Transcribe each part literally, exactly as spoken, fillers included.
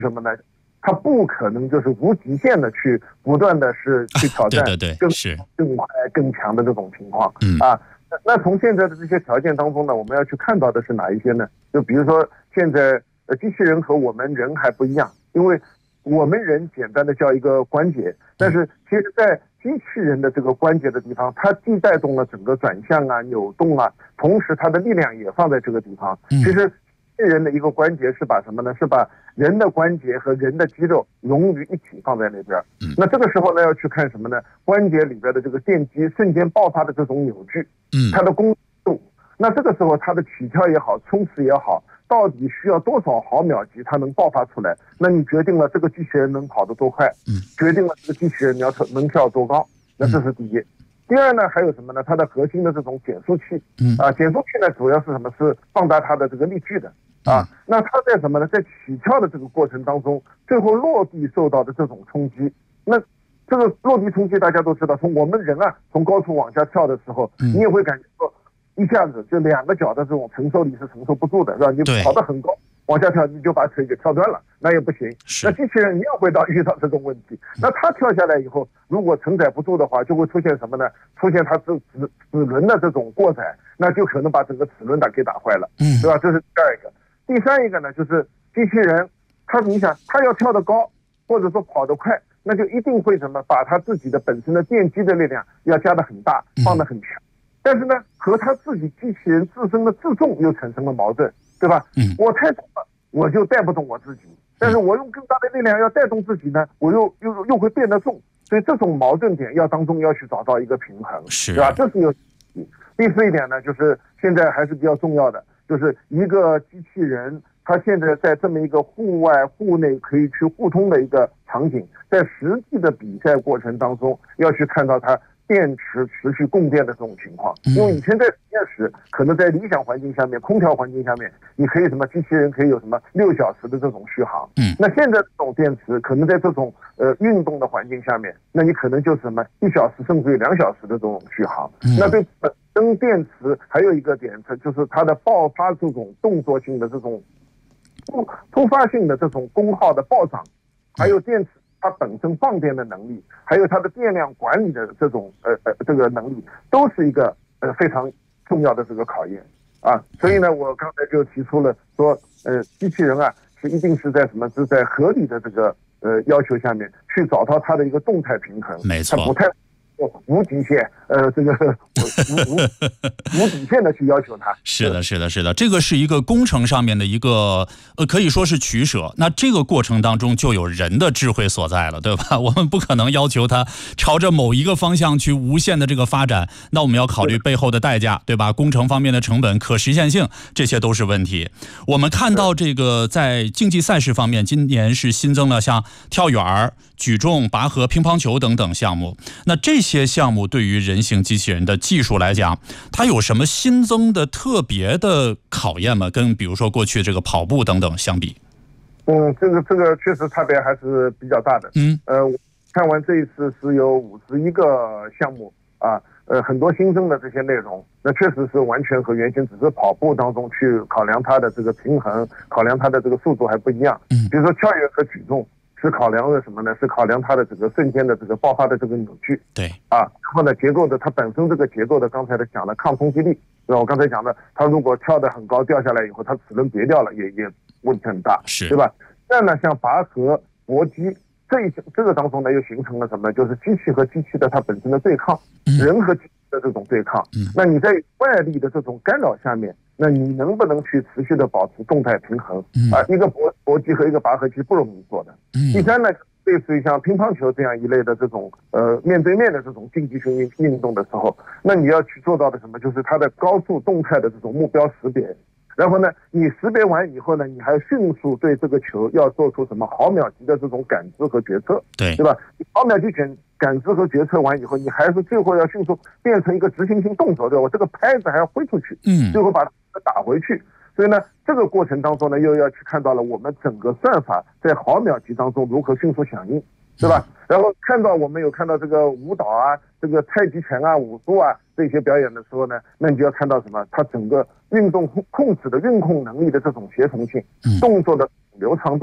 什么呢？他不可能就是无极限的去不断的是去挑战对对对， 更是更快更强的这种情况。 嗯啊，那从现在的这些条件当中呢，我们要去看到的是哪一些呢？就比如说现在呃机器人和我们人还不一样，因为我们人简单的叫一个关节，但是其实在机器人的这个关节的地方，它既带动了整个转向啊、扭动啊，同时它的力量也放在这个地方。其实机器人的一个关节是把什么呢？是把人的关节和人的肌肉融于一体放在那边。那这个时候呢，要去看什么呢？关节里边的这个电机瞬间爆发的这种扭矩，它的功度。那这个时候它的起跳也好，冲刺也好，到底需要多少毫秒级它能爆发出来？那你决定了这个机器人能跑得多快，决定了这个机器人你要能跳多高。那这是第一。第二呢，还有什么呢？它的核心的这种减速器，啊，减速器呢主要是什么？是放大它的这个力矩的啊。那它在什么呢？在起跳的这个过程当中，最后落地受到的这种冲击，那这个落地冲击大家都知道，从我们人啊从高处往下跳的时候，你也会感觉到一下子就两个脚的这种承受力是承受不住的，是吧？你跑得很高。往下跳，你就把腿给跳断了，那也不行。那机器人一样会到遇到这种问题，那它跳下来以后，如果承载不住的话，就会出现什么呢？出现它这齿齿轮的这种过载，那就可能把整个齿轮打给打坏了，对吧？这是第二个。第三一个呢，就是机器人，它你想，它要跳得高，或者说跑得快，那就一定会什么，把它自己的本身的电机的力量要加得很大，放得很强。但是呢，和它自己机器人自身的自重又产生了矛盾。对吧？嗯，我太重了，我就带不动我自己；但是我用更大的力量要带动自己呢，我又又又会变得重。所以这种矛盾点要当中要去找到一个平衡， 是， 对吧？这是有。第四一点呢，就是现在还是比较重要的，就是一个机器人，它现在在这么一个户外、户内可以去互通的一个场景，在实际的比赛过程当中，要去看到它电池持续供电的这种情况。因为以前在实验室，可能在理想环境下面，空调环境下面，你可以什么机器人可以有什么六小时的这种续航。嗯，那现在这种电池可能在这种呃运动的环境下面，那你可能就是什么一小时甚至于两小时的这种续航。那对本身电池还有一个点，就是它的爆发这种动作性的这种突突发性的这种功耗的暴涨，还有电池它本身放电的能力，还有它的电量管理的这种呃呃这个能力，都是一个呃非常重要的这个考验啊。所以呢，我刚才就提出了说，呃，机器人啊是一定是在什么是在合理的这个呃要求下面去找到它的一个动态平衡， 没错， 它不太无极限，呃，这个无无无底线的去要求它。 是的，是的，是的，这个是一个工程上面的一个呃，可以说是取舍。那这个过程当中就有人的智慧所在了，对吧？我们不可能要求它朝着某一个方向去无限的这个发展，那我们要考虑背后的代价，对吧？工程方面的成本、可实现性，这些都是问题。我们看到这个在竞技赛事方面，今年是新增了像跳远、举重、拔河、乒乓球等等项目。那这些这些项目对于人形机器人的技术来讲，它有什么新增的特别的考验吗？跟比如说过去这个跑步等等相比？ 嗯，这个这个确实差别还是比较大的。嗯，呃，看完这一次是有五十一个项目啊，呃，很多新增的这些内容，那确实是完全和原先只是跑步当中去考量它的这个平衡，考量它的这个速度还不一样。嗯，比如说跳跃和举重。是考量的什么呢？是考量它的整个瞬间的这个爆发的这个扭矩， 对啊，然后呢，结构的它本身这个结构的，刚才的讲的抗冲击力，对吧？我刚才讲的，它如果跳得很高掉下来以后，它齿轮别掉了，也也问题很大， 是， 对吧？再呢，像拔河、搏击这一这个当中呢，又形成了什么？就是机器和机器的它本身的对抗，嗯、人和机器的这种对抗。嗯，那你在外力的这种干扰下面。那你能不能去持续的保持动态平衡？啊，一个搏搏击和一个拔河其实不容易做的。第三呢，类似于像乒乓球这样一类的这种呃面对面的这种竞技性运运动的时候，那你要去做到的什么？就是它的高速动态的这种目标识别。然后呢，你识别完以后呢，你还迅速对这个球要做出什么毫秒级的这种感知和决策， 对对吧？毫秒级感感知和决策完以后，你还是最后要迅速变成一个执行性动作，对吧？我这个拍子还要挥出去，嗯，最后把它打回去。所以呢，这个过程当中呢，又要去看到了我们整个算法在毫秒级当中如何迅速响应，对吧？然后看到我们有看到这个舞蹈啊，这个太极拳啊、武术啊这些表演的时候呢，那你就要看到什么？它整个运动控制的运控能力的这种协同性，动作的流畅度，对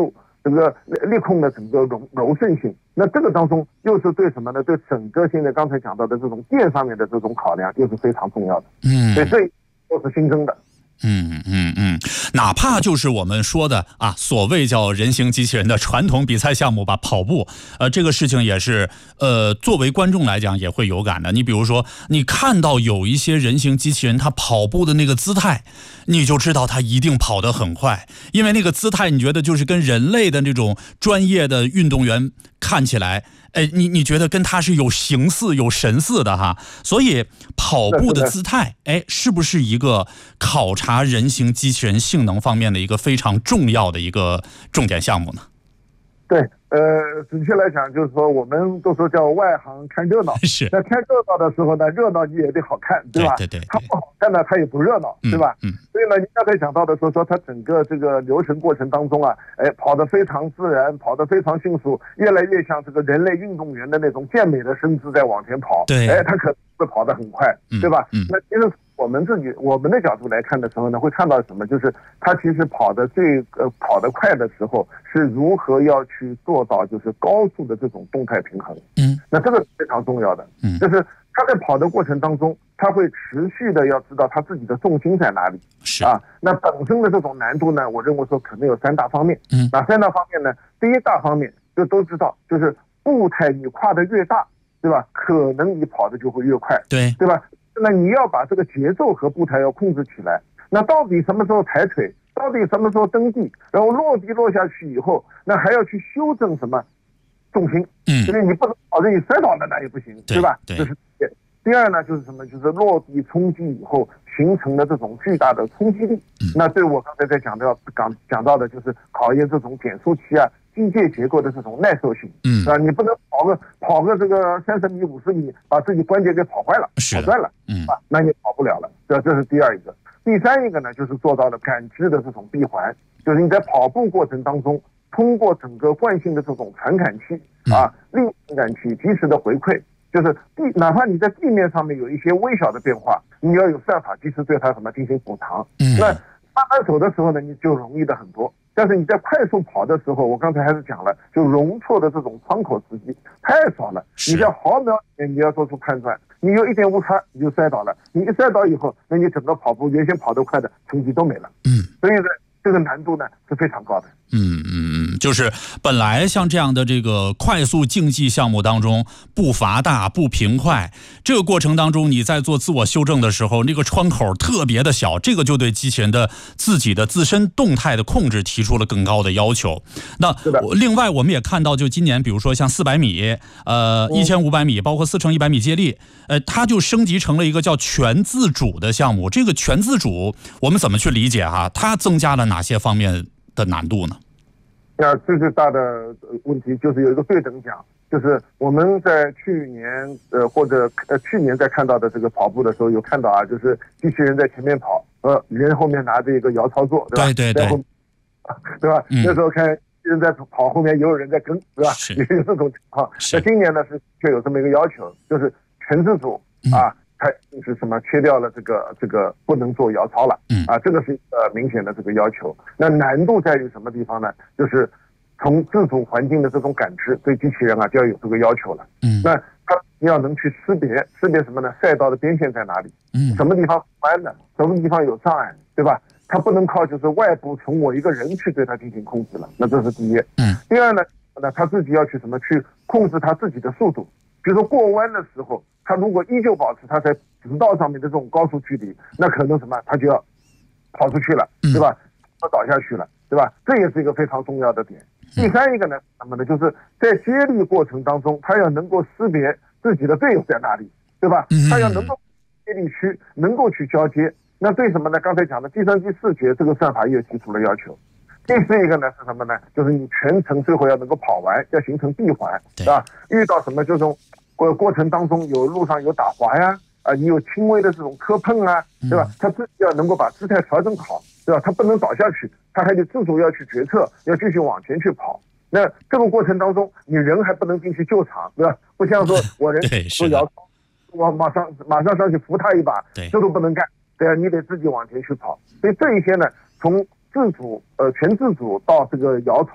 这个力控的整个柔柔顺性。那这个当中又是对什么呢？对整个现在刚才讲到的这种电上面的这种考量，又是非常重要的。 嗯， 所以这都是新增的。 嗯嗯嗯，哪怕就是我们说的啊，所谓叫人形机器人的传统比赛项目吧，跑步，呃，这个事情也是，呃，作为观众来讲也会有感的。你比如说，你看到有一些人形机器人他跑步的那个姿态，你就知道他一定跑得很快，因为那个姿态你觉得就是跟人类的那种专业的运动员看起来。哎，你你觉得跟他是有形似有神似的哈，所以跑步的姿态，哎，是不是一个考察人形机器人性能方面的一个非常重要的一个重点项目呢？ 对，呃，准确来讲，就是说，我们都说叫外行看热闹。 是。 那看热闹的时候呢，热闹你也得好看，对吧？ 对对 对, 对。 它不好看呢，它也不热闹，对吧？ 嗯。嗯所以呢，您刚才讲到的说说它整个这个流程过程当中啊，哎，跑得非常自然，跑得非常迅速，越来越像这个人类运动员的那种健美的身姿在往前跑。 对。 哎，它可能会跑得很快，对吧？ 嗯。嗯那其实我们自己我们的角度来看的时候呢，会看到什么？就是它其实跑得最呃跑得快的时候，是如何要去做到就是高速的这种动态平衡。 嗯。 那这个非常重要的。 嗯。 就是他在跑的过程当中，他会持续的要知道他自己的重心在哪里。 是啊，那本身的这种难度呢，我认为说可能有三大方面。 嗯。 哪三大方面呢？第一大方面就都知道，就是步态你跨得越大，对吧？可能你跑的就会越快。 对。 对吧？那你要把这个节奏和步态要控制起来。那到底什么时候抬腿？到底什么时候蹬地？然后落地落下去以后，那还要去修正什么重心？ 嗯。 所以你不能保证你摔倒了那也不行，对吧？ 对。 这是第二呢，就是什么？就是落地冲击以后形成的这种巨大的冲击力。 嗯。 那对我刚才在讲到讲讲到的就是考验这种减速器啊、机械结构的这种耐受性。 嗯。 啊，你不能跑个跑个这个三十米、五十米，把自己关节给跑坏了、跑断了， 嗯， 啊，那你跑不了了。这这是第二一个。第三一个呢，就是做到了感知的这种闭环，就是你在跑步过程当中，通过整个惯性的这种传感器啊、力传感器及时的回馈。就是地，哪怕你在地面上面有一些微小的变化，你要有算法及时对它什么进行补偿。 嗯。 那慢慢走的时候呢，你就容易的很多。但是你在快速跑的时候，我刚才还是讲了，就容错的这种窗口时机太少了。你在毫秒里面你要做出判断，你有一点误差你就摔倒了。你一摔倒以后，那你整个跑步原先跑得快的成绩都没了。 嗯。 所以呢，这个难度呢是非常高的。 嗯嗯嗯，就是本来像这样的这个快速竞技项目当中，步伐大、步频快，这个过程当中你在做自我修正的时候，那个窗口特别的小，这个就对机器人的自己的自身动态的控制提出了更高的要求。那另外我们也看到，就今年比如说像四百米、呃一千五百米，包括四乘一百米接力，呃，它就升级成了一个叫全自主的项目。这个全自主我们怎么去理解哈？它增加了哪些方面的难度呢？ 那最最大的问题就是有一个对等奖，就是我们在去年呃或者呃去年在看到的这个跑步的时候有看到啊，就是机器人在前面跑，呃人后面拿着一个摇操作，对吧？ 对对对， 对吧？ 嗯、 那时候看人在跑，后面也有人在跟，对吧？也有这种情况。那今年呢是却有这么一个要求，就是全自主啊。嗯它是什么？切掉了这个这个不能做摇操了， 嗯啊，这个是一个明显的这个要求。那难度在于什么地方呢？就是从自主环境的这种感知，对机器人啊就要有这个要求了。 嗯， 那它要能去识别，识别什么呢？赛道的边线在哪里？ 嗯， 什么地方弯的，什么地方有障碍，对吧？它不能靠就是外部从我一个人去对它进行控制了。那这是第一。 嗯， 第二呢，那他自己要去什么？去控制他自己的速度。比如说过弯的时候，他如果依旧保持他在直道上面的这种高速距离，那可能什么，他就要跑出去了，对吧？要倒下去了，对吧？这也是一个非常重要的点。第三一个呢，什么呢？就是在接力过程当中，他要能够识别自己的队友在哪里，对吧？他要能够接力区能够去交接。那对什么呢？刚才讲的计算机视觉这个算法也提出了要求。第四一个呢是什么呢？就是你全程最后要能够跑完，要形成闭环，是吧？遇到什么这种过过程当中有路上有打滑呀，啊，你有轻微的这种磕碰啊，对吧？他自己要能够把姿态调整好，对吧？他不能倒下去，他还得自主要去决策，要继续往前去跑。那这个过程当中，你人还不能进去救场，对吧？不像说我人不摇操，我马上马上上去扶他一把，这都不能干，对啊，你得自己往前去跑。所以这一些呢，从自主呃全自主到这个摇操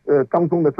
呃当中的这